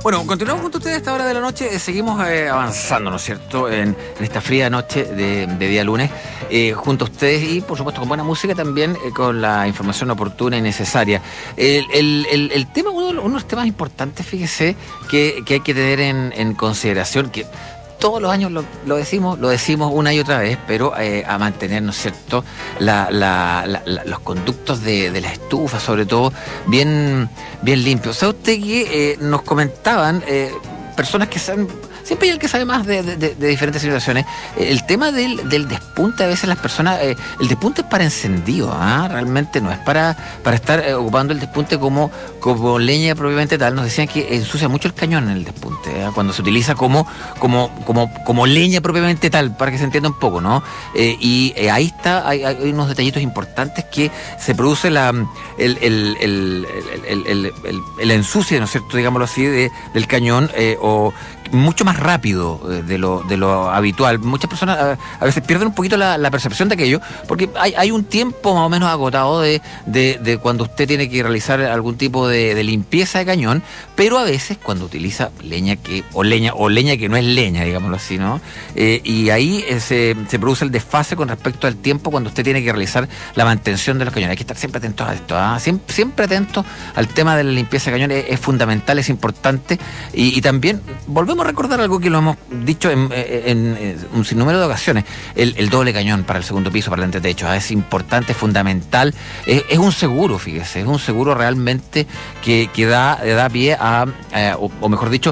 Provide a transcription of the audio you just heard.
Bueno, continuamos junto a ustedes a esta hora de la noche. Seguimos avanzando, ¿no es cierto?, en esta fría noche de día lunes, junto a ustedes y, por supuesto, con buena música también, con la información oportuna y necesaria. El tema, uno de los temas importantes, fíjese, que hay que tener en consideración, que todos los años lo decimos una y otra vez, pero a mantener, ¿no es cierto?, los conductos de la estufa, sobre todo, bien limpios. O sea, usted que nos comentaban personas que saben, siempre hay el que sabe más de diferentes situaciones, el tema del despunte. A veces las personas, el despunte es para encendido, realmente no es para estar ocupando el despunte como leña propiamente tal. Nos decían que ensucia mucho el cañón en el despunte, cuando se utiliza como leña propiamente tal, para que se entienda un poco, ¿no? Y ahí está, hay unos detallitos importantes, que se produce el ensucie, ¿no es cierto?, digámoslo así, del cañón, o mucho más rápido de lo habitual. Muchas personas a veces pierden un poquito la percepción de aquello, porque hay un tiempo más o menos agotado de cuando usted tiene que realizar algún tipo de limpieza de cañón, pero a veces cuando utiliza leña que no es leña, digámoslo así, ¿no? Y ahí se produce el desfase con respecto al tiempo cuando usted tiene que realizar la mantención de los cañones. Hay que estar siempre atentos a esto, siempre atentos al tema de la limpieza de cañones. Es fundamental, es importante, y también volvemos a recordar algo que lo hemos dicho en un sinnúmero de ocasiones: el doble cañón para el segundo piso, para el entretecho. Es importante, es fundamental, es un seguro, fíjese, es un seguro realmente que da pie a, o mejor dicho,